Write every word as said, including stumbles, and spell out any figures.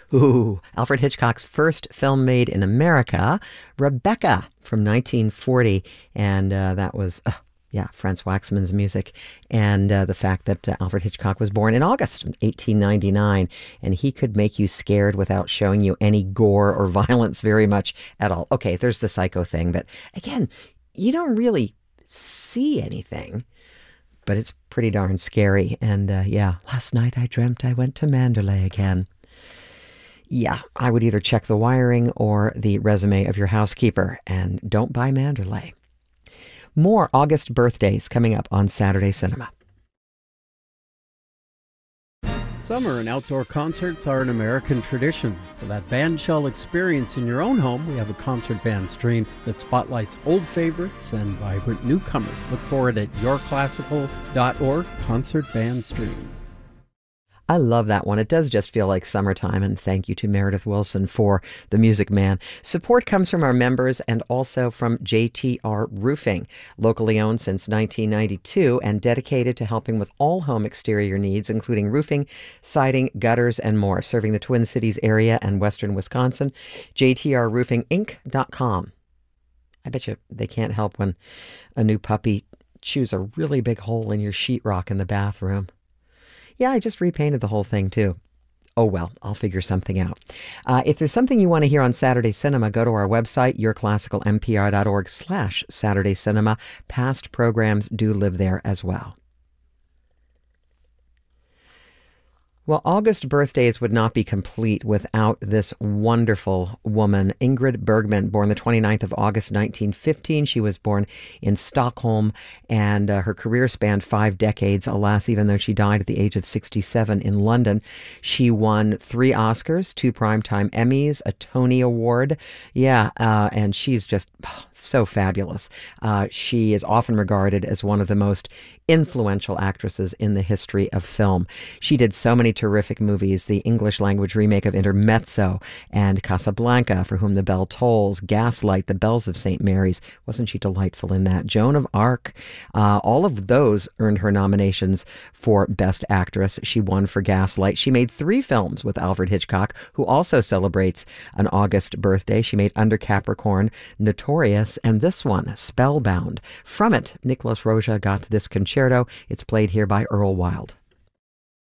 Ooh, Alfred Hitchcock's first film made in America, Rebecca, from nineteen forty. And uh, that was, uh, yeah, Franz Waxman's music. And uh, the fact that uh, Alfred Hitchcock was born in August eighteen ninety-nine. And he could make you scared without showing you any gore or violence very much at all. Okay, there's the psycho thing. But again, you don't really see anything. But it's pretty darn scary. And uh, yeah, last night I dreamt I went to Manderley again. Yeah, I would either check the wiring or the resume of your housekeeper, and don't buy Manderley. More August birthdays coming up on Saturday Cinema. Summer and outdoor concerts are an American tradition. For that bandshell experience in your own home, we have a concert band stream that spotlights old favorites and vibrant newcomers. Look for it at your classical dot org, Concert Band Stream. I love that one. It does just feel like summertime, and thank you to Meredith Wilson for the Music Man. Support comes from our members and also from J T R Roofing, locally owned since nineteen ninety-two and dedicated to helping with all home exterior needs, including roofing, siding, gutters, and more, serving the Twin Cities area and western Wisconsin. J T R roofing inc dot com. I bet you they can't help when a new puppy chews a really big hole in your sheetrock in the bathroom. Yeah, I just repainted the whole thing, too. Oh, well, I'll figure something out. Uh, if there's something you want to hear on Saturday Cinema, go to our website, your classical n p r dot org slash Saturday Cinema. Past programs do live there as well. Well, August birthdays would not be complete without this wonderful woman, Ingrid Bergman, born the twenty-ninth of August, nineteen fifteen. She was born in Stockholm, and uh, her career spanned five decades. Alas, even though she died at the age of sixty-seven in London, she won three Oscars, two Primetime Emmys, a Tony Award. Yeah, uh, and she's just oh, so fabulous. Uh, she is often regarded as one of the most influential actresses in the history of film. She did so many terrific movies, the English language remake of Intermezzo and Casablanca, For Whom the Bell Tolls, Gaslight, The Bells of Saint Mary's. Wasn't she delightful in that? Joan of Arc. Uh, all of those earned her nominations for Best Actress. She won for Gaslight. She made three films with Alfred Hitchcock, who also celebrates an August birthday. She made Under Capricorn, Notorious, and this one, Spellbound. From it, Nicholas Roja got this concerto. It's played here by Earl Wild.